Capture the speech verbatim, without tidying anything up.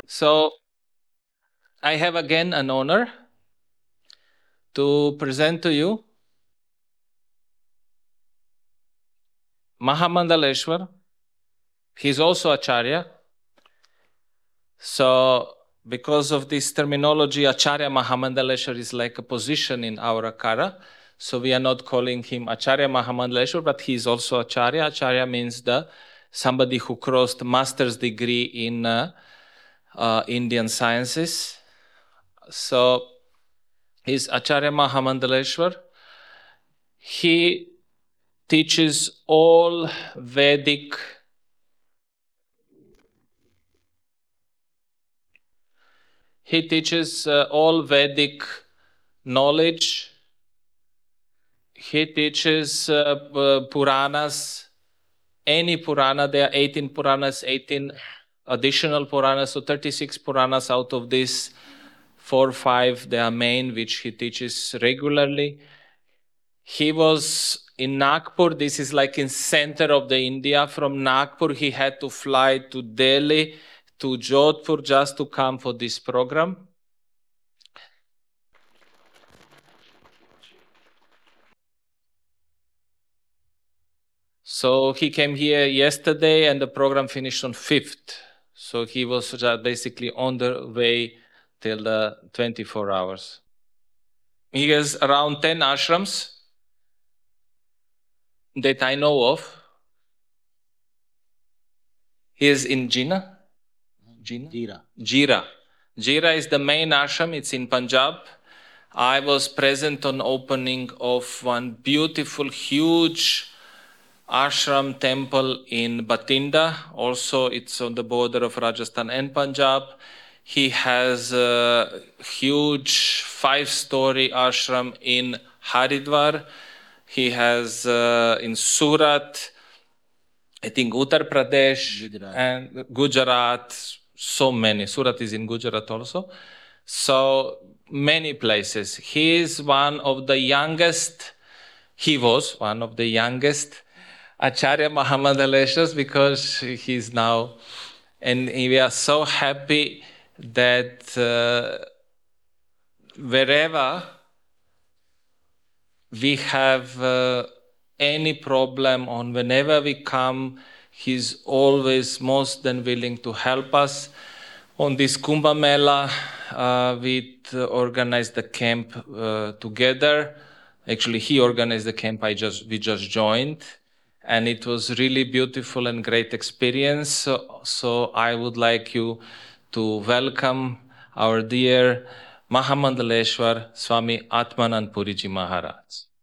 So I have again an honor to present to you Mahamandaleshwar. He's also Acharya. So because of this terminology, Acharya Mahamandaleshwar is like a position in our Akara. So we are not calling him Acharya Mahamandaleshwar, but he is also Acharya. Acharya means the somebody who crossed master's degree in uh, uh, Indian sciences. So he's Acharya Mahamandaleshwar. He teaches all Vedic he teaches uh, all Vedic knowledge. He teaches uh, P- Puranas, any Purana. There are eighteen Puranas, eighteen additional Puranas, so thirty-six Puranas out of this, four or five, they are main, which he teaches regularly. He was in Nagpur. This is like in center of the India. From Nagpur, he had to fly to Delhi, to Jodhpur, just to come for this program. So he came here yesterday, and the program finished on fifth. So he was just basically on the way till the twenty-four hours. He has around ten ashrams that I know of. He is in Jinnah. Jinnah? Jira. Jira. Jira is the main ashram. It's in Punjab. I was present on opening of one beautiful, huge ashram temple in Batinda. Also, it's on the border of Rajasthan and Punjab. He has a huge five-story ashram in Haridwar. He has uh, in Surat, I think Uttar Pradesh Gujarat. and Gujarat, so many. Surat is in Gujarat also. So many places. He is one of the youngest, he was one of the youngest Acharya Mahamandaleshwars, because he's now, and we are so happy that uh, wherever we have uh, any problem, on whenever we come, he's always most than willing to help us. On this Kumbh Mela, uh, we uh, organized the camp uh, together. Actually, he organized the camp. I just we just joined, and it was really beautiful and great experience. So, so I would like you to welcome our dear Mahamandaleshwar Swami Atmanand Puriji Maharaj.